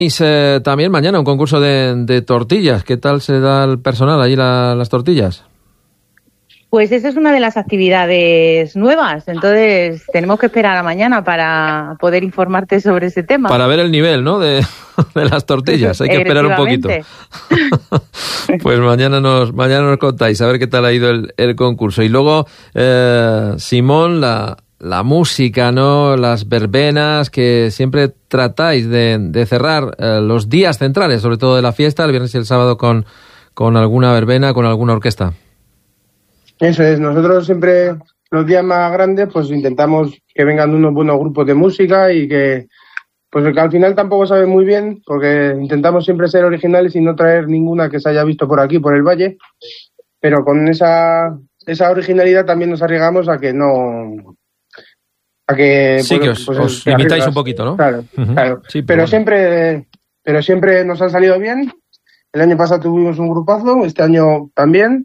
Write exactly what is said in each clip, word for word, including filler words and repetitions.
Eh, también mañana un concurso de, de tortillas. ¿Qué tal se da el personal allí la, las tortillas? Pues esa es una de las actividades nuevas, entonces tenemos que esperar a mañana para poder informarte sobre ese tema. Para ver el nivel, ¿no?, de, de las tortillas, hay que esperar un poquito. Pues mañana nos mañana nos contáis a ver qué tal ha ido el, el concurso. Y luego, eh, Simón, la... La música, ¿no?, las verbenas, que siempre tratáis de, de cerrar eh, los días centrales, sobre todo de la fiesta, el viernes y el sábado, con, con alguna verbena, con alguna orquesta. Eso es, nosotros siempre, los días más grandes, pues intentamos que vengan unos buenos grupos de música y que, pues que al final tampoco saben muy bien, porque intentamos siempre ser originales y no traer ninguna que se haya visto por aquí, por el valle, pero con esa, esa originalidad también nos arriesgamos a que no... que sí, pues, que os, pues, os que limitáis arriesgas. un poquito, ¿no? Claro, uh-huh. claro. Sí, pero bueno. siempre pero siempre nos han salido bien. El año pasado tuvimos un grupazo, este año también,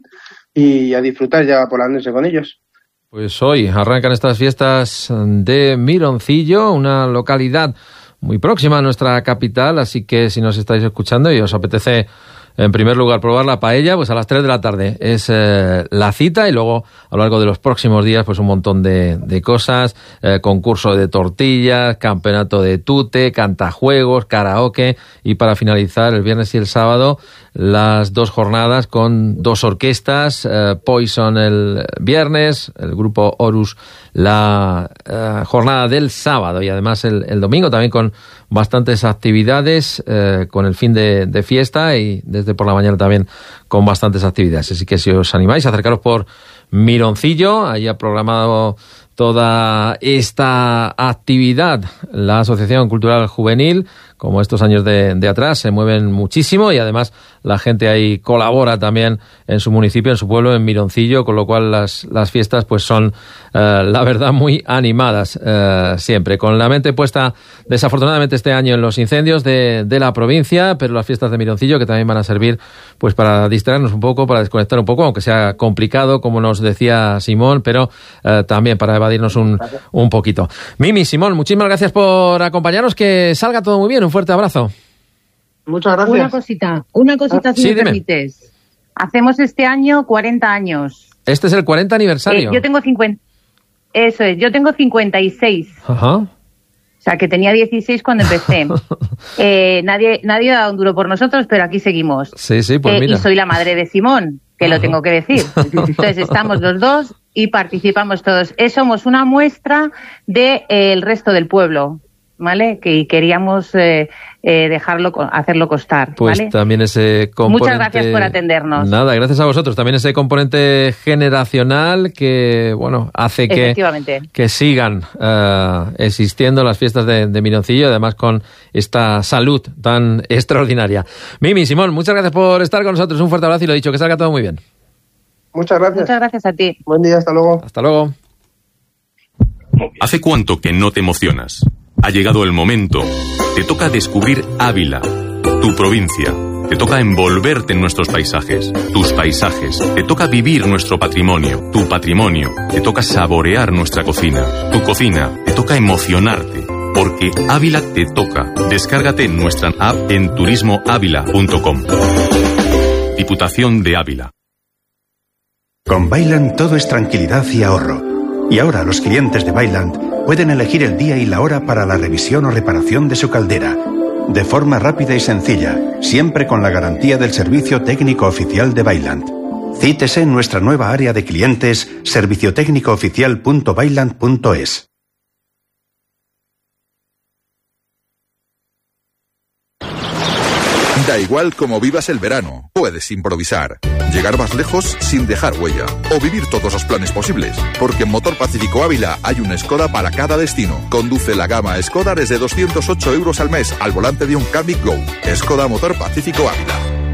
y a disfrutar ya por la noche con ellos. Pues hoy arrancan estas fiestas de Mironcillo, una localidad muy próxima a nuestra capital, así que si nos estáis escuchando y os apetece en primer lugar probar la paella, pues a las tres de la tarde es eh, la cita, y luego a lo largo de los próximos días pues un montón de, de cosas, eh, concurso de tortillas, campeonato de tute, cantajuegos, karaoke, y para finalizar el viernes y el sábado las dos jornadas con dos orquestas, eh, Poison el viernes, el grupo Horus la eh, jornada del sábado, y además el, el domingo también con bastantes actividades, eh, con el fin de, de fiesta, y desde por la mañana también con bastantes actividades. Así que si os animáis, acercaros por Mironcillo. Ahí ha programado toda esta actividad la Asociación Cultural Juvenil. Como estos años de, de atrás, se mueven muchísimo, y además la gente ahí colabora también en su municipio, en su pueblo, en Mironcillo, con lo cual las, las fiestas pues son, eh, la verdad, muy animadas eh, siempre. Con la mente puesta, desafortunadamente, este año en los incendios de, de la provincia, pero las fiestas de Mironcillo que también van a servir pues para distraernos un poco, para desconectar un poco, aunque sea complicado, como nos decía Simón, pero eh, también para evadirnos un, un poquito. Mimi, Simón, muchísimas gracias por acompañarnos, que salga todo muy bien. Un fuerte abrazo. Muchas gracias. Una cosita, una cosita, si sí, me dime. permites. Hacemos este año cuarenta años. Este es el cuarenta aniversario. Eh, yo tengo cincuenta. Eso es, yo tengo cincuenta y seis. Ajá. O sea, que tenía dieciséis cuando empecé. eh, nadie, nadie ha dado un duro por nosotros, pero aquí seguimos. Sí, sí, pues eh, mira. Y soy la madre de Simón, que Ajá. lo tengo que decir. Entonces estamos los dos y participamos todos. Eh, somos una muestra del de, eh, resto del pueblo, ¿vale? Que queríamos eh, eh, dejarlo, hacerlo costar, pues ¿vale? También ese componente... Muchas gracias por atendernos. Nada, gracias a vosotros. También ese componente generacional que, bueno, hace que, que sigan uh, existiendo las fiestas de, de Mironcillo, además con esta salud tan extraordinaria. Mimi, Simón, muchas gracias por estar con nosotros. Un fuerte abrazo y lo dicho, que salga todo muy bien. Muchas gracias. Muchas gracias a ti. Buen día, hasta luego. Hasta luego. ¿Hace cuánto que no te emocionas? Ha llegado el momento. Te toca descubrir Ávila, tu provincia. Te toca envolverte en nuestros paisajes, tus paisajes. Te toca vivir nuestro patrimonio, tu patrimonio. Te toca saborear nuestra cocina, tu cocina. Te toca emocionarte, porque Ávila te toca. Descárgate nuestra app en turismo ávila punto com. Diputación de Ávila. Con Bailand todo es tranquilidad y ahorro. Y ahora los clientes de Bailand pueden elegir el día y la hora para la revisión o reparación de su caldera, de forma rápida y sencilla, siempre con la garantía del servicio técnico oficial de Bailand. Cítese en nuestra nueva área de clientes, servicio técnico oficial punto bailand punto es. Da igual cómo vivas el verano, puedes improvisar, llegar más lejos sin dejar huella, o vivir todos los planes posibles, porque en Motor Pacífico Ávila hay una Skoda para cada destino. Conduce la gama Skoda desde doscientos ocho euros al mes al volante de un Kamiq Go. Skoda Motor Pacífico Ávila.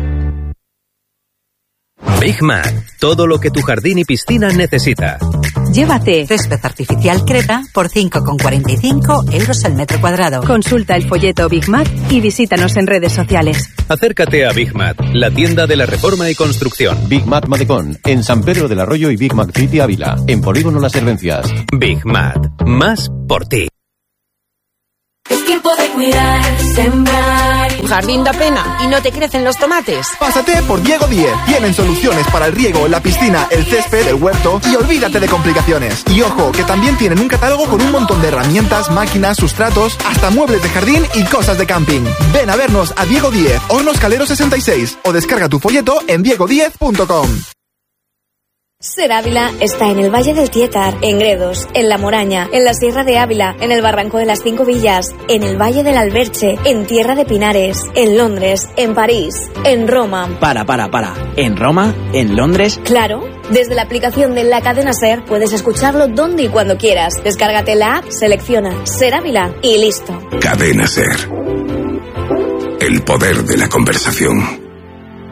Big Mac, todo lo que tu jardín y piscina necesita. Llévate césped artificial Creta por cinco con cuarenta y cinco euros al metro cuadrado. Consulta el folleto Big Mac y visítanos en redes sociales. Acércate a Big Mac, la tienda de la reforma y construcción. Big Mac Madecón, en San Pedro del Arroyo y Big Mac City Ávila, en Polígono Las Servencias. Big Mac, más por ti. Es tiempo de cuidar, sembrar. ¿Tu jardín da pena y no te crecen los tomates? Pásate por Diego Diez. Tienen soluciones para el riego, la piscina, el césped, el huerto y olvídate de complicaciones. Y ojo, que también tienen un catálogo con un montón de herramientas, máquinas, sustratos, hasta muebles de jardín y cosas de camping. Ven a vernos a Diego Diez, Hornos Calero sesenta y seis, o descarga tu folleto en diego diez punto com. Ser Ávila está en el Valle del Tietar, en Gredos, en La Moraña, en la Sierra de Ávila, en el Barranco de las Cinco Villas, en el Valle del Alberche, en Tierra de Pinares, en Londres, en París, en Roma. Para, para, para. ¿En Roma? ¿En Londres? Claro. Desde la aplicación de la cadena SER puedes escucharlo donde y cuando quieras. Descárgate la app, selecciona Ser Ávila y listo. Cadena SER. El poder de la conversación.